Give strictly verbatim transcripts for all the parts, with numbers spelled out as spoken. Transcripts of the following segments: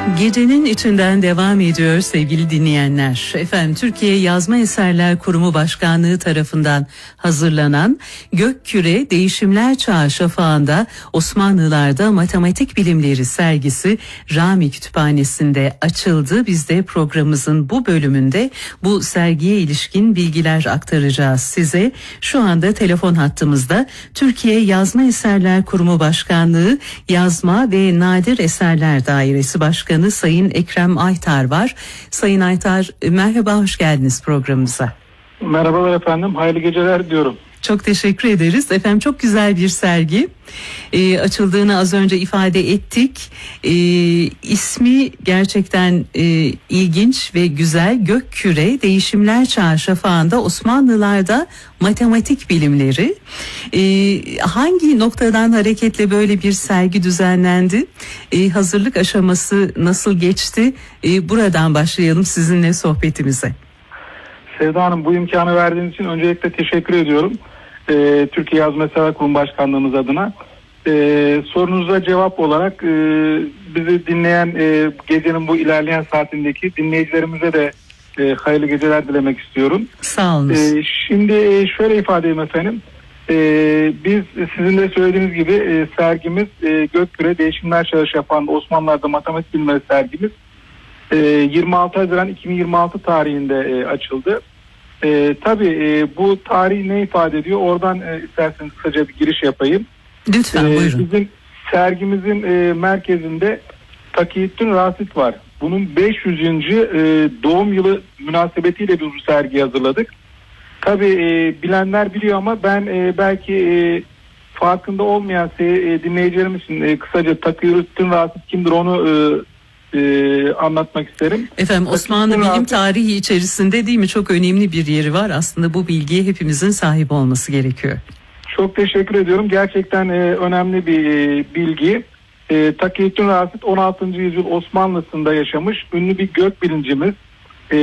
Gecenin içinden devam ediyor sevgili dinleyenler. Efendim, Türkiye Yazma Eserler Kurumu Başkanlığı tarafından hazırlanan Gökküre Değişimler Çağı Şafağı'nda Osmanlılarda Matematik Bilimleri sergisi Rami Kütüphanesi'nde açıldı. Biz de programımızın bu bölümünde bu sergiye ilişkin bilgiler aktaracağız size. Şu anda telefon hattımızda Türkiye Yazma Eserler Kurumu Başkanlığı Yazma ve Nadir Eserler Dairesi Başkanı Sayın Ekrem Aytar var. Sayın Aytar, merhaba, hoş geldiniz programımıza. Merhabalar efendim, hayırlı geceler diyorum. Çok teşekkür ederiz. Efendim, çok güzel bir sergi. Ee, açıldığını az önce ifade ettik. Ee, ismi gerçekten e, ilginç ve güzel. Gökküre Değişimler Çağı Şafağı'nda Osmanlılarda Matematik Bilimleri. Ee, hangi noktadan hareketle böyle bir sergi düzenlendi? Ee, hazırlık aşaması nasıl geçti? Ee, buradan başlayalım sizinle sohbetimize. Sevda Hanım, bu imkanı verdiğiniz için öncelikle teşekkür ediyorum. Ee, Türkiye Yazma Eserler Kurumu Başkanlığımız adına. Ee, sorunuza cevap olarak e, bizi dinleyen e, gecenin bu ilerleyen saatindeki dinleyicilerimize de e, hayırlı geceler dilemek istiyorum. Sağ olun. Ee, şimdi şöyle ifade edeyim efendim. Ee, biz sizin de söylediğiniz gibi e, sergimiz e, Gökküre Değişimler Çağı Şafağı'nda Osmanlılar'da Matematik Bilimleri sergimiz e, yirmi altı Haziran iki bin yirmi altı tarihinde e, açıldı. E, tabii e, bu tarih ne ifade ediyor? Oradan e, isterseniz kısaca bir giriş yapayım. Lütfen, e, buyurun. Bizim sergimizin e, merkezinde Takiyüddin Rasit var. Bunun beş yüzüncü E, doğum yılı münasebetiyle bir sergi hazırladık. Tabii e, bilenler biliyor ama ben e, belki e, farkında olmayan e, dinleyicilerimiz için e, kısaca Takiyüddin Rasit kimdir onu e, e, anlatmak isterim. Efendim, Osmanlı Takiyüddin bilim Rasit, tarihi içerisinde değil mi, çok önemli bir yeri var. Aslında bu bilgiye hepimizin sahip olması gerekiyor. Çok teşekkür ediyorum. Gerçekten e, önemli bir e, bilgi. E, Takiyüddin Rasit on altıncı yüzyıl Osmanlısında yaşamış ünlü bir gökbilimcimiz. E,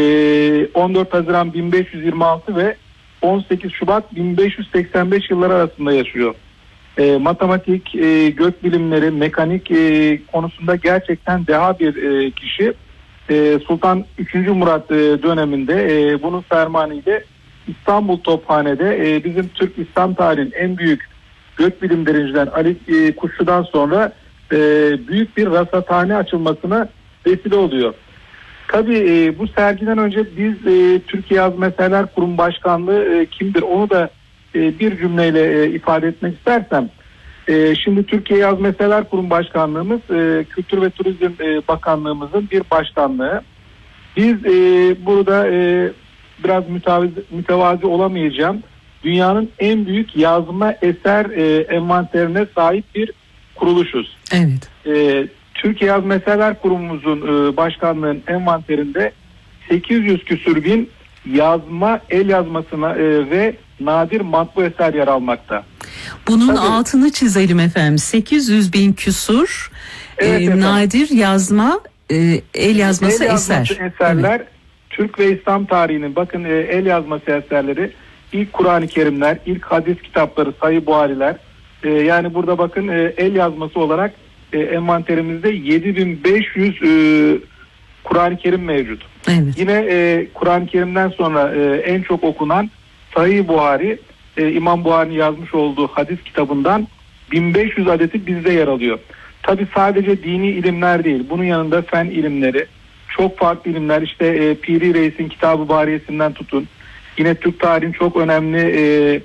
on dört Haziran bin beş yüz yirmi altı ve on sekiz Şubat bin beş yüz seksen beş yılları arasında yaşıyor. E, matematik, e, gökbilimleri, mekanik e, konusunda gerçekten deha bir e, kişi. E, Sultan üçüncü Murat e, döneminde e, bunun fermanıyla İstanbul Tophane'de e, bizim Türk İslam tarihinin en büyük gökbilimlerinden Ali e, Kuşçu'dan sonra e, büyük bir rasathane açılmasına vesile oluyor. Tabii e, bu sergiden önce biz e, Türkiye Yazma Eserler Kurumu Başkanlığı e, kimdir onu da e, bir cümleyle e, ifade etmek istersem. E, şimdi Türkiye Yazma Eserler Kurumu Başkanlığımız e, Kültür ve Turizm e, Bakanlığımızın bir başkanlığı. Biz e, burada e, biraz mütevazi, mütevazi olamayacağım. Dünyanın en büyük yazma eser e, envanterine sahip bir kuruluşuz. Evet. E, Türkiye Yazma Eserler Kurumumuzun e, başkanlığının envanterinde sekiz yüz küsür bin yazma, el yazmasına e, ve nadir matbu eser yer almakta. Bunun Tabii, altını çizelim efendim. sekiz yüz bin küsur evet, e, nadir yazma, e, el yazması el eser. yazması eserler. Evet. Türk ve İslam tarihinin bakın e, el yazması eserleri, ilk Kur'an-ı Kerimler, ilk hadis kitapları, Sahih Buhariler. E, yani burada bakın e, el yazması olarak e, envanterimizde yedi bin beş yüz e, Kur'an-ı Kerim mevcut. Evet. Yine e, Kur'an-ı Kerim'den sonra e, en çok okunan Sahih Buhari, e, İmam Buhari'nin yazmış olduğu hadis kitabından bin beş yüz adeti bizde yer alıyor. Tabi sadece dini ilimler değil, bunun yanında fen ilimleri, çok farklı ilimler, işte e, Piri Reis'in Kitab-ı Bariyesi'nden tutun. Yine Türk tarihinin çok önemli e,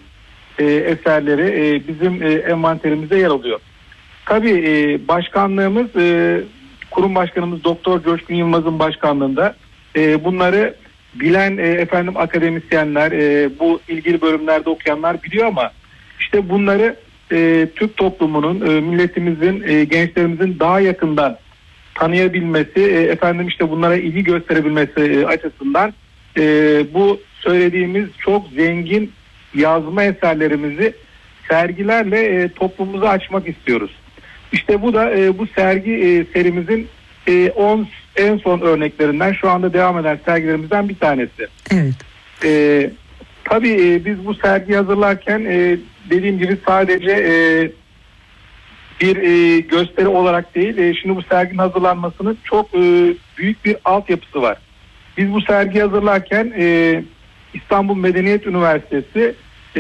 e, eserleri e, bizim e, envanterimizde yer alıyor. Tabii e, başkanlığımız, e, kurum başkanımız Doktor Coşkun Yılmaz'ın başkanlığında e, bunları bilen e, efendim akademisyenler, e, bu ilgili bölümlerde okuyanlar biliyor ama işte bunları e, Türk toplumunun, e, milletimizin, e, gençlerimizin daha yakından tanıyabilmesi, e, efendim işte bunlara ilgi gösterebilmesi e, açısından e, bu söylediğimiz çok zengin yazma eserlerimizi sergilerle e, toplumumuza açmak istiyoruz. İşte bu da e, bu sergi e, serimizin e, on en son örneklerinden, şu anda devam eden sergilerimizden bir tanesi. Evet. E, tabii e, biz bu sergi hazırlarken e, dediğim gibi sadece e, bir e, gösteri olarak değil. E, şimdi bu serginin hazırlanmasının çok e, büyük bir altyapısı var. Biz bu sergiyi hazırlarken e, İstanbul Medeniyet Üniversitesi e,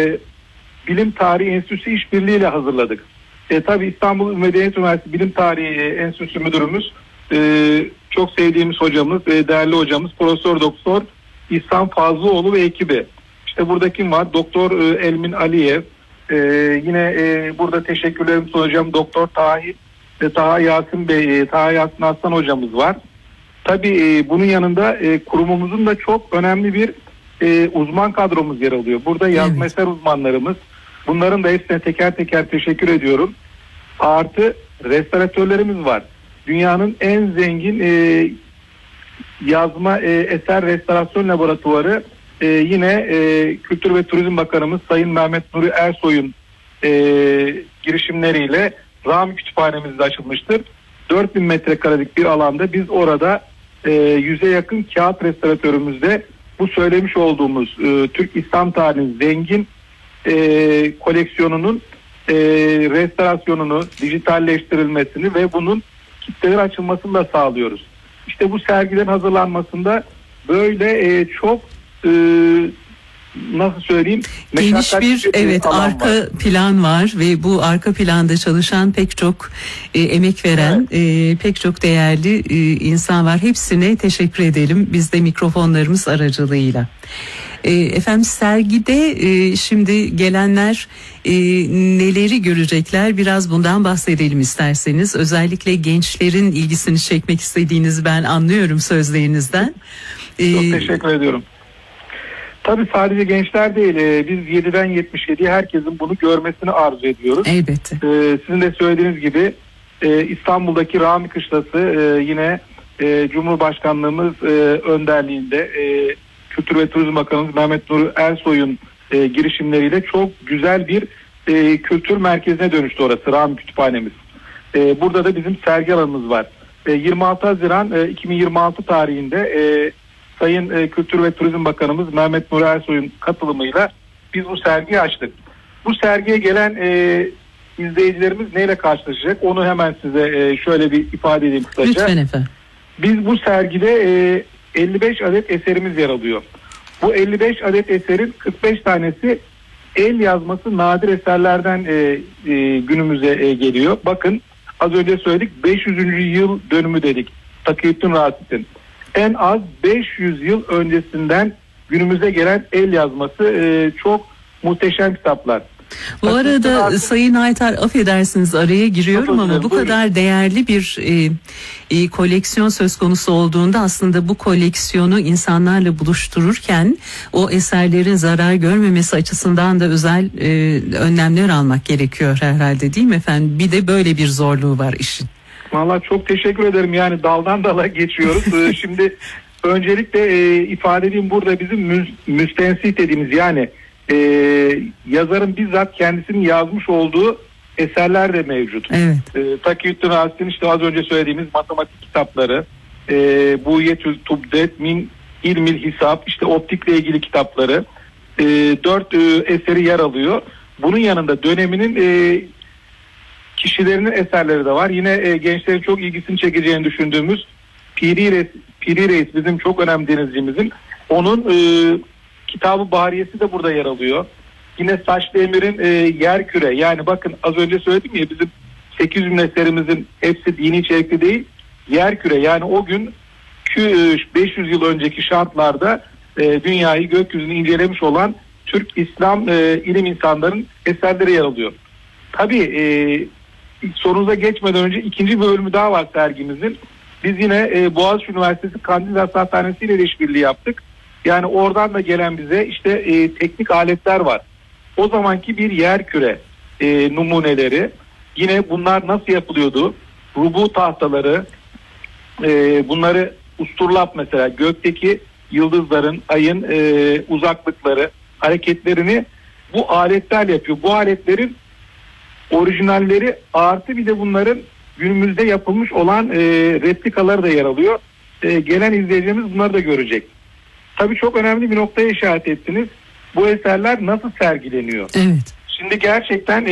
Bilim Tarihi Enstitüsü işbirliğiyle hazırladık. E, tabii İstanbul Medeniyet Üniversitesi Bilim Tarihi Enstitüsü Müdürümüz, e, çok sevdiğimiz hocamız, e, değerli hocamız Profesör Doktor İhsan Fazlıoğlu ve ekibi. İşte burada kim var? Doktor e, Elmin Aliyev. E, yine e, burada teşekkürlerimi sunacağım. Doktor Tahir ve Taha Yasin Bey, e, Taha Yasin Aslan hocamız var. Tabii e, bunun yanında e, kurumumuzun da çok önemli bir e, uzman kadromuz yer alıyor. Burada yazma eser uzmanlarımız. Bunların da hepsine teker teker teşekkür ediyorum. Artı restoratörlerimiz var. Dünyanın en zengin e, yazma e, eser restorasyon laboratuvarı e, yine e, Kültür ve Turizm Bakanımız Sayın Mehmet Nuri Ersoy'un e, girişimleriyle Rami Kütüphanemizde açılmıştır. dört bin metrekarelik bir alanda biz orada e, yüze yakın kağıt restoratörümüzde bu söylemiş olduğumuz e, Türk İslam tarihinin zengin e, koleksiyonunun e, restorasyonunu, dijitalleştirilmesini ve bunun kitlelere açılmasını da sağlıyoruz. İşte bu sergilerin hazırlanmasında böyle e, çok e, nasıl söyleyeyim, geniş bir evet arka var. plan var ve bu arka planda çalışan pek çok e, emek veren evet. e, pek çok değerli e, insan var. Hepsine teşekkür edelim biz de mikrofonlarımız aracılığıyla. E, efendim sergide e, şimdi gelenler e, neleri görecekler, biraz bundan bahsedelim isterseniz. Özellikle gençlerin ilgisini çekmek istediğinizi ben anlıyorum sözlerinizden. E, Çok teşekkür ediyorum. Tabii sadece gençler değil, biz yediden yetmiş yediye herkesin bunu görmesini arzu ediyoruz. Elbette. Sizin de söylediğiniz gibi İstanbul'daki Rami Kışlası yine Cumhurbaşkanlığımız önderliğinde Kültür ve Turizm Bakanımız Mehmet Nuri Ersoy'un girişimleriyle çok güzel bir kültür merkezine dönüştü orası, Rami Kütüphanemiz. Burada da bizim sergi alanımız var. yirmi altı Haziran iki bin yirmi altı tarihinde Sayın e, Kültür ve Turizm Bakanımız Mehmet Nuri Ersoy'un katılımıyla biz bu sergiyi açtık. Bu sergiye gelen e, izleyicilerimiz neyle karşılaşacak? Onu hemen size e, şöyle bir ifade edeyim kısaca. Lütfen efendim. Biz bu sergide e, elli beş adet eserimiz yer alıyor. Bu elli beş adet eserin kırk beş tanesi el yazması nadir eserlerden e, e, günümüze e, geliyor. Bakın az önce söyledik, beş yüzüncü yıl dönümü dedik Takiyüddin Rasit'in. En az beş yüz yıl öncesinden günümüze gelen el yazması e, çok muhteşem kitaplar. Bu Takiyüddin arada Rasit... Sayın Aytar, affedersiniz araya giriyorum ama bu buyurun. kadar değerli bir e, e, koleksiyon söz konusu olduğunda aslında bu koleksiyonu insanlarla buluştururken o eserlerin zarar görmemesi açısından da özel e, önlemler almak gerekiyor herhalde, değil mi efendim? Bir de böyle bir zorluğu var işin. Vallahi çok teşekkür ederim. Yani daldan dala geçiyoruz. Şimdi öncelikle e, ifade edeyim, burada bizim mü, müstensit dediğimiz yani e, yazarın bizzat kendisinin yazmış olduğu eserler de mevcut. Evet. E, Takiyüddin Rasit'in işte az önce söylediğimiz matematik kitapları, e, Buhiyetül Tubdet min İlmil Hisap, işte optikle ilgili kitapları, e, dört e, eseri yer alıyor. Bunun yanında döneminin e, kişilerinin eserleri de var. Yine e, gençlerin çok ilgisini çekeceğini düşündüğümüz Piri Reis, Piri Reis bizim çok önemli denizcimizin. Onun e, Kitab-ı Bahriyesi de burada yer alıyor. Yine Saçlı Emir'in e, Yerküre, yani bakın az önce söyledim ya, bizim sekiz bin eserimizin hepsi dini içerikli değil. Yerküre, yani o gün beş yüz yıl önceki şartlarda e, dünyayı, gökyüzünü incelemiş olan Türk İslam e, ilim insanların eserleri yer alıyor. Tabii e, sorunuza geçmeden önce ikinci bölümü daha var sergimizin. Biz yine e, Boğaziçi Üniversitesi Kandil Rasathanesi ile işbirliği yaptık. Yani oradan da gelen bize işte e, teknik aletler var. O zamanki bir yerküre e, numuneleri. Yine bunlar nasıl yapılıyordu? Rubu tahtaları, e, bunları usturlap, mesela gökteki yıldızların, ayın e, uzaklıkları, hareketlerini bu aletler yapıyor. Bu aletlerin orijinalleri artı bir de bunların günümüzde yapılmış olan e, replikaları da yer alıyor. E, gelen izleyicilerimiz bunları da görecek. Tabii çok önemli bir noktaya işaret ettiniz. Bu eserler nasıl sergileniyor? Evet. Şimdi gerçekten